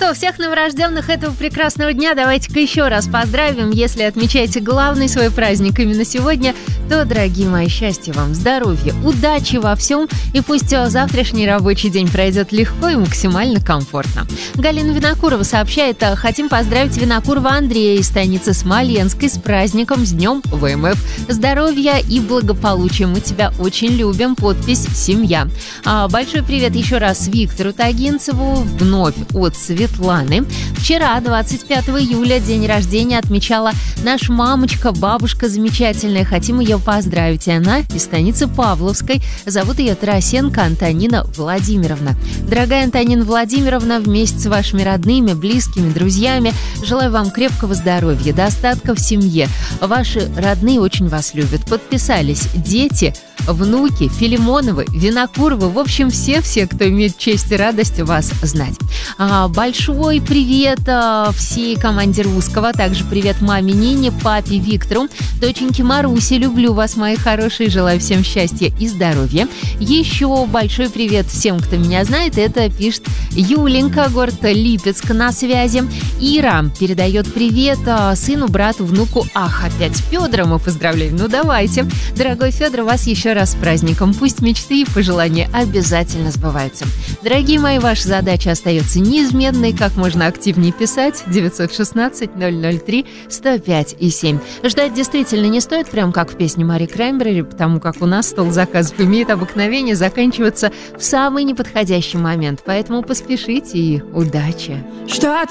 что, всех новорожденных этого прекрасного дня давайте-ка еще раз поздравим. Если отмечаете главный свой праздник именно сегодня, то, дорогие мои, счастья вам, здоровья, удачи во всем, и пусть завтрашний рабочий день пройдет легко и максимально комфортно. Галина Винокурова сообщает: хотим поздравить Винокурова Андрея из станицы Смоленской с праздником, с днем ВМФ. Здоровья и благополучия, мы тебя очень любим. Подпись «Семья». Большой привет еще раз Виктору Тагинцеву, вновь от Светланы. Вчера, 25 июля, день рождения отмечала наша мамочка, бабушка замечательная. Хотим ее поздравить. И она из станицы Павловской. Зовут ее Тарасенко Антонина Владимировна. Дорогая Антонина Владимировна, вместе с вашими родными, близкими, друзьями желаю вам крепкого здоровья, достатка в семье. Ваши родные очень вас любят. Подписались дети, внуки, Филимоновы, Винокуровы, в общем, все, кто имеет честь и радость вас знать. Большой привет всей команде Русского, также привет маме Нине, папе Виктору, доченьке Марусе, люблю вас, мои хорошие, желаю всем счастья и здоровья. Еще большой привет всем, кто меня знает, это пишет Юленька, город Липецк на связи. Ира передает привет сыну, брату, внуку, опять Федора мы поздравляем, ну давайте. Дорогой Федор, вас еще раз с праздником. Пусть мечты и пожелания обязательно сбываются. Дорогие мои, ваша задача остается неизменной. Как можно активнее писать? 916-003-105-7. Ждать действительно не стоит, прям как в песне Мари Краймбрери, потому как у нас стол заказов имеет обыкновение заканчиваться в самый неподходящий момент. Поэтому поспешите и удачи!